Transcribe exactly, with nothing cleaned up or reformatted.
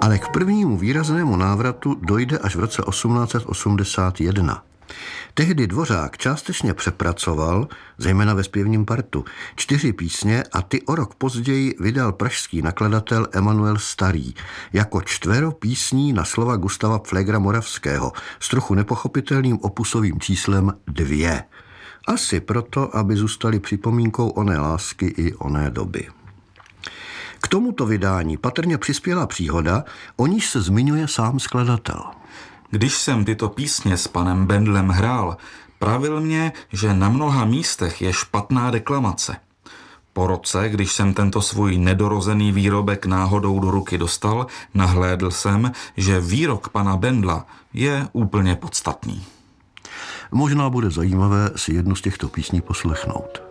Ale k prvnímu výraznému návratu dojde až v roce osmnáct set osmdesát jedna. Tehdy Dvořák částečně přepracoval, zejména ve zpěvním partu, čtyři písně a ty o rok později vydal pražský nakladatel Emanuel Starý jako čtvero písní na slova Gustava Pflegera Moravského s trochu nepochopitelným opusovým číslem dvě. Asi proto, aby zůstaly připomínkou oné lásky i oné doby. K tomuto vydání patrně přispěla příhoda, o níž se zmiňuje sám skladatel. Když jsem tyto písně s panem Bendlem hrál, pravil mě, že na mnoha místech je špatná deklamace. Po roce, když jsem tento svůj nedorozený výrobek náhodou do ruky dostal, nahlédl jsem, že výrok pana Bendla je úplně podstatný. Možná bude zajímavé si jednu z těchto písní poslechnout.